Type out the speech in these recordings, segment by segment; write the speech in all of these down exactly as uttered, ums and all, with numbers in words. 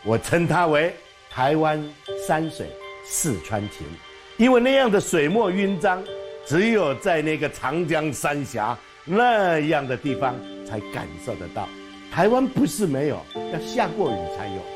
我称它为台湾山水四川情，因为那样的水墨晕章，只有在那个长江三峡那样的地方才感受得到。台湾不是没有，要下过雨才有。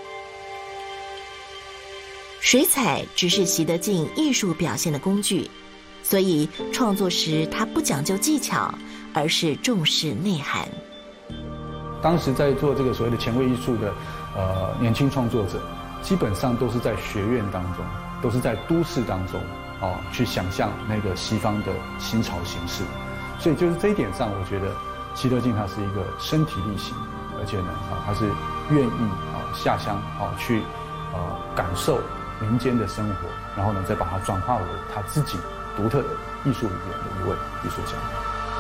水彩只是习得进艺术表现的工具，所以创作时他不讲究技巧，而是重视内涵。 当时在做这个所谓的前卫艺术的呃年轻创作者，基本上都是在学院当中，都是在都市当中哦去想象那个西方的新潮形式。所以就是这一点上，我觉得习得进他是一个身体力行，而且呢啊他是愿意啊下乡啊去呃感受民间的生活，然后呢再把它转化为他自己独特的艺术语言的一位艺术家。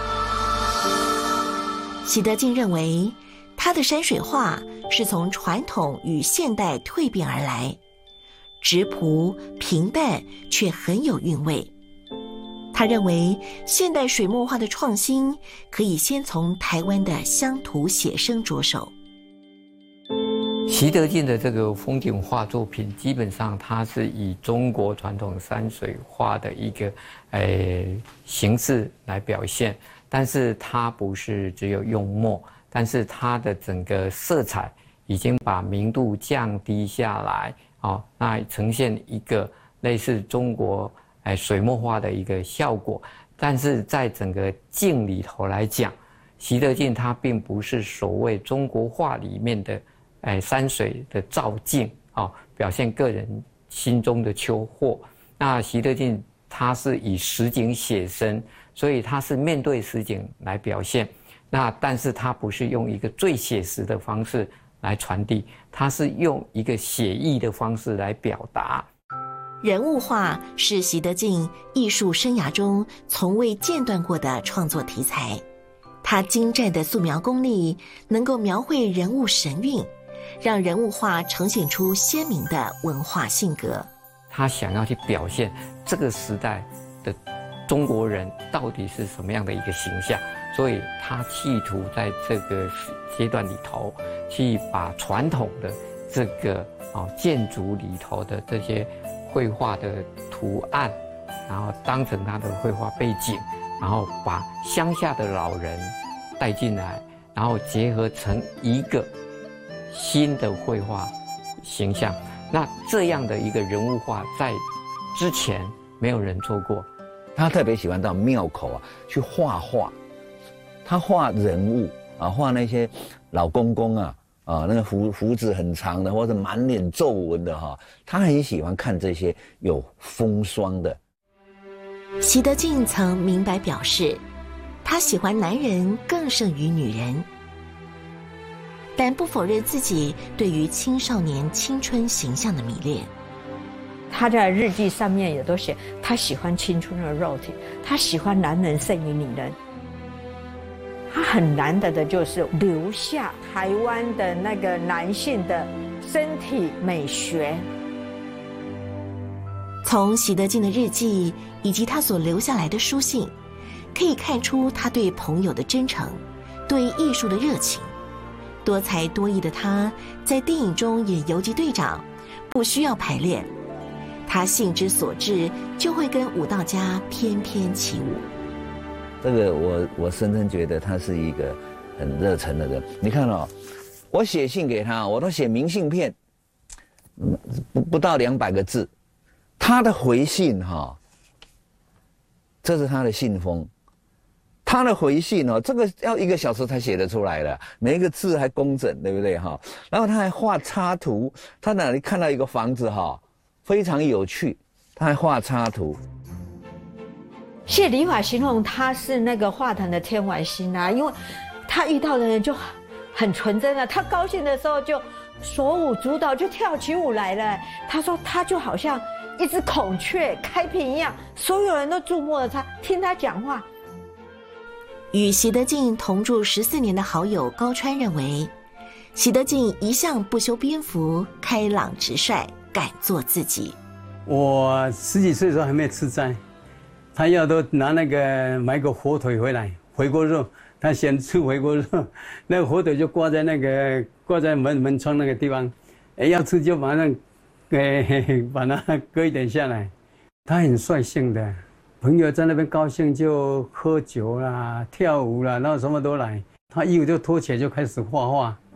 习得进认为，他的山水画是从传统与现代蜕变而来，质朴平淡却很有韵味。他认为，现代水墨画的创新可以先从台湾的乡土写生着手。 习得进的这个风景画作品，基本上它是以中国传统山水画的一个呃形式来表现，但是它不是只有用墨，但是它的整个色彩已经把明度降低下来，哦，那呈现一个类似中国哎水墨画的一个效果。但是在整个镜里头来讲，习得进它并不是所谓中国画里面的哎山水的照镜啊、哦，表现个人心中的秋祸。那习得进他是以实景写生，所以他是面对实景来表现。那但是他不是用一个最写实的方式来传递，他是用一个写意的方式来表达。 人物画是习得进艺术生涯中从未间断过的创作题材，他精湛的素描功力能够描绘人物神韵，让人物画呈现出鲜明的文化性格。 他想要去表现这个时代的中国人到底是什么样的一个形象，所以他企图在这个阶段里头，去把传统的这个啊建筑里头的这些绘画的图案，然后当成他的绘画背景，然后把乡下的老人带进来，然后结合成一个新的绘画形象。那这样的一个人物画在之前没有人做过。 他特别喜欢到庙口啊去画画，他画人物啊，画那些老公公啊啊，那个胡胡子很长的，或者满脸皱纹的哈、啊，他很喜欢看这些有风霜的。 习得进曾明白表示，他喜欢男人更胜于女人，但不否认自己对于青少年青春形象的迷恋。 他在日记上面也都写，他喜欢青春的肉体，他喜欢男人胜于女人。他很难得的就是留下台湾的那个男性的身体美学。 从习得进的日记以及他所留下来的书信，可以看出他对朋友的真诚，对艺术的热情。多才多艺的他，在电影中演游击队长，不需要排练，他兴之所至，就会跟舞蹈家翩翩起舞。 这个我我深深觉得他是一个很热忱的人。你看哦，我写信给他，我都写明信片，不不到两百个字，他的回信哈、哦，这是他的信封，他的回信哦，这个要一个小时才写得出来的，每一个字还工整，对不对哈？然后他还画插图，他哪里看到一个房子哈，非常有趣，他还画插图。 谢李法形容他是那个画坛的天外星啊，因为他遇到的人就很纯真啊，他高兴的时候就手舞足蹈，就跳起舞来了。他说他就好像一只孔雀开屏一样，所有人都注目了他，听他讲话。 与习得进同住十四年的好友高川认为，习得进一向不修边幅，开朗直率，敢做自己。 我十几岁的时候还没有吃斋，他要都拿那个买个火腿回来，回锅肉，他想吃回锅肉，那个火腿就挂在那个挂在门门窗那个地方， 哎，要吃就马上，哎，把它割一点下来。他很率性的，朋友在那边高兴就喝酒啦、跳舞啦，然后什么都来。他衣服就脱起来就开始画画，